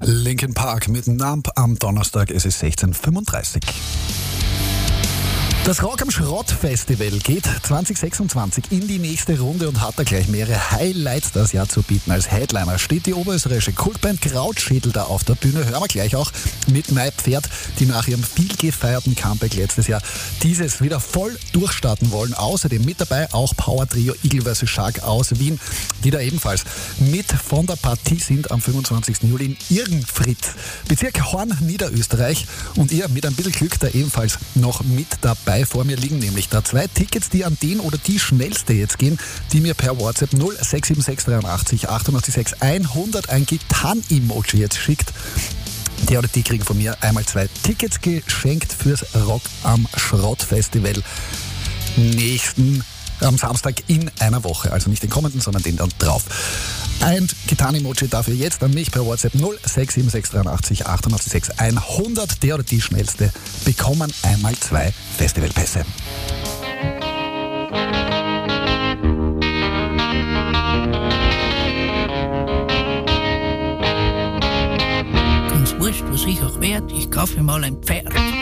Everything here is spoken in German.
Linkin Park mit Numb am Donnerstag, es ist 16:35. Das Rock am Schrott Festival geht 2026 in die nächste Runde und hat da gleich mehrere Highlights das Jahr zu bieten. Als Headliner steht die oberösterreichische Kultband Krautschädel da auf der Bühne. Hören wir gleich auch mit Mein Pferd, die nach ihrem viel gefeierten Comeback letztes Jahr dieses wieder voll durchstarten wollen. Außerdem mit dabei auch Power Trio Eagle vs. Shark aus Wien, die da ebenfalls mit von der Partie sind am 25. Juli in Irgenfried, Bezirk Horn, Niederösterreich. Und ihr mit ein bisschen Glück da ebenfalls noch mit dabei. Vor mir liegen nämlich da 2 Tickets, die an den oder die schnellste jetzt gehen, die mir per WhatsApp 0676 88 100 ein Gitarren-Emoji jetzt schickt. Der oder die kriegen von mir einmal 2 Tickets geschenkt fürs Rock am Schrott Festival am Samstag in einer Woche. Also nicht den kommenden, sondern den dann drauf. Ein Gitarren-Emoji dafür jetzt an mich per WhatsApp 0676 88 100. Der oder die schnellste bekommen einmal 2 Festivalpässe. Ganz wurscht, was ich auch werd, ich kaufe mal ein Pferd.